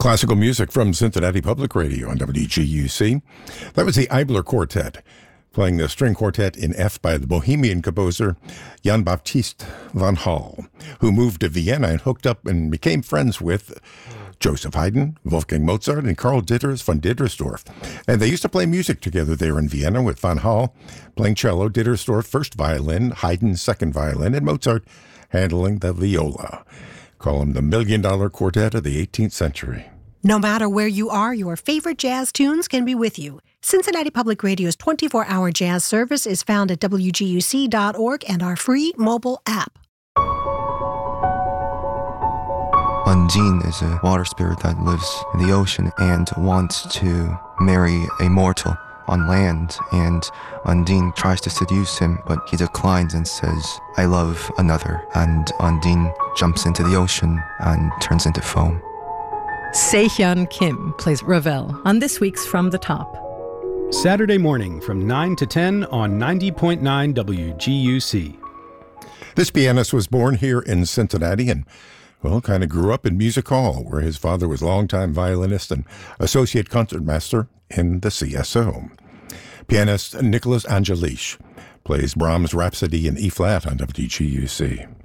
Classical music from Cincinnati Public Radio on WGUC. That was the Eibler Quartet, playing the string quartet in F by the Bohemian composer Jan Baptist van Hall, who moved to Vienna and hooked up and became friends with Joseph Haydn, Wolfgang Mozart, and Karl Ditters von Dittersdorf. And they used to play music together there in Vienna, with van Hall playing cello, Dittersdorf first violin, Haydn second violin, and Mozart handling the viola. Call them the $1 Million Quartet of the 18th century. No matter where you are, your favorite jazz tunes can be with you. Cincinnati Public Radio's 24-hour jazz service is found at WGUC.org and our free mobile app. Undine is a water spirit that lives in the ocean and wants to marry a mortal on land, and Undine tries to seduce him, but he declines and says, "I love another," and Undine jumps into the ocean and turns into foam. Se-Hyun Kim plays Ravel on this week's From the Top. Saturday morning from 9 to 10 on 90.9 WGUC. This pianist was born here in Cincinnati and, well, kind of grew up in Music Hall, where his father was longtime violinist and associate concertmaster in the CSO. Pianist Nicholas Angelish plays Brahms' Rhapsody in E-flat on WGUC.